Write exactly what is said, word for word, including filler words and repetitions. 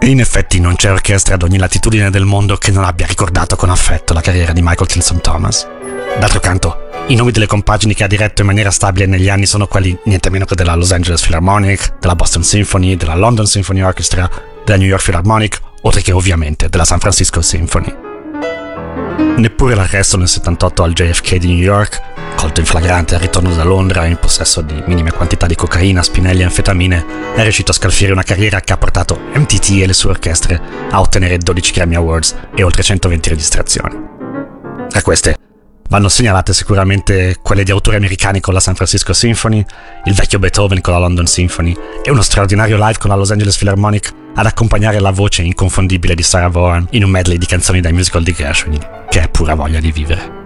E in effetti non c'è orchestra ad ogni latitudine del mondo che non abbia ricordato con affetto la carriera di Michael Tilson Thomas. D'altro canto, i nomi delle compagini che ha diretto in maniera stabile negli anni sono quelli niente meno che della Los Angeles Philharmonic, della Boston Symphony, della London Symphony Orchestra, della New York Philharmonic, oltre che ovviamente della San Francisco Symphony. Neppure l'arresto nel settantotto al J F K di New York, colto in flagrante al ritorno da Londra in possesso di minime quantità di cocaina, spinelli e anfetamine, è riuscito a scalfire una carriera che ha portato M T T e le sue orchestre a ottenere dodici Grammy Awards e oltre centoventi registrazioni. Tra queste vanno segnalate sicuramente quelle di autori americani con la San Francisco Symphony, il vecchio Beethoven con la London Symphony e uno straordinario live con la Los Angeles Philharmonic ad accompagnare la voce inconfondibile di Sarah Vaughan in un medley di canzoni dai musical di Gershwin, che è pura voglia di vivere.